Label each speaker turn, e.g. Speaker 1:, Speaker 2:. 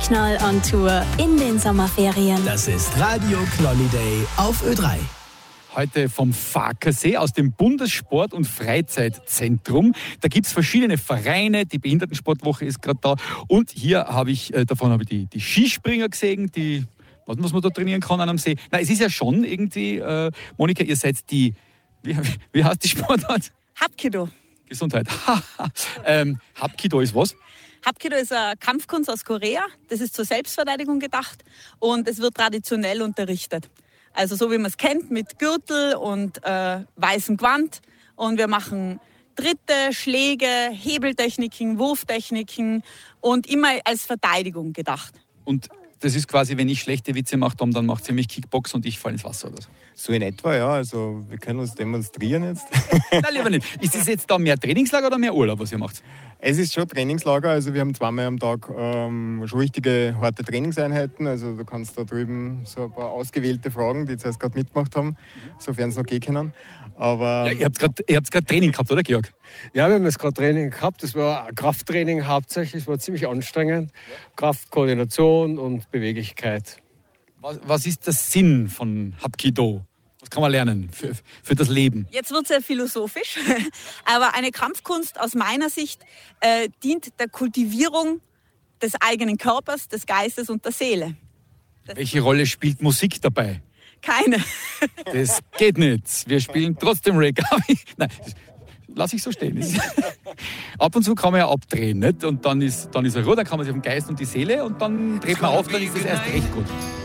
Speaker 1: Knoll on Tour in den Sommerferien.
Speaker 2: Das ist Radio Knolli Day auf Ö3.
Speaker 3: Heute vom Farkasee aus dem Bundessport- und Freizeitzentrum. Da gibt es verschiedene Vereine, die Behindertensportwoche ist gerade da. Und hier habe ich die Skispringer gesehen, was man da trainieren kann an einem See. Na, es ist ja schon irgendwie, Monika, ihr seid wie heißt die Sportart?
Speaker 4: Hapkido.
Speaker 3: Gesundheit. Hapkido ist was?
Speaker 4: Hapkido ist eine Kampfkunst aus Korea. Das ist zur Selbstverteidigung gedacht und es wird traditionell unterrichtet. Also so wie man es kennt, mit Gürtel und weißem Gewand. Und wir machen Tritte, Schläge, Hebeltechniken, Wurftechniken und immer als Verteidigung gedacht.
Speaker 3: Und das ist quasi, wenn ich schlechte Witze mache, dann macht sie mich Kickbox und ich falle ins Wasser oder so.
Speaker 5: So in etwa, ja. Also wir können uns demonstrieren jetzt.
Speaker 3: Nein, lieber nicht. Ist es jetzt da mehr Trainingslager oder mehr Urlaub, was ihr macht?
Speaker 5: Es ist schon Trainingslager, also wir haben zweimal am Tag schon richtige harte Trainingseinheiten. Also du kannst da drüben so ein paar ausgewählte Fragen, die jetzt erst gerade mitgemacht haben, sofern es noch gehen können. Aber
Speaker 3: ja, ihr habt gerade Training gehabt, oder Georg?
Speaker 6: Ja, wir haben jetzt gerade Training gehabt. Das war Krafttraining hauptsächlich. Es war ziemlich anstrengend. Kraft, Koordination und Beweglichkeit.
Speaker 3: Was ist der Sinn von Hapkido? Was kann man lernen für das Leben?
Speaker 4: Jetzt wird es sehr philosophisch, aber eine Kampfkunst aus meiner Sicht dient der Kultivierung des eigenen Körpers, des Geistes und der Seele.
Speaker 3: Welche Rolle spielt Musik dabei?
Speaker 4: Keine.
Speaker 3: Das geht nicht. Wir spielen trotzdem Reggae. Nein, lass ich so stehen. Ab und zu kann man ja abdrehen, nicht? Und dann ist er ruhig, dann kann man sich auf den Geist und die Seele und dann dreht man auf, dann ist das erst recht gut.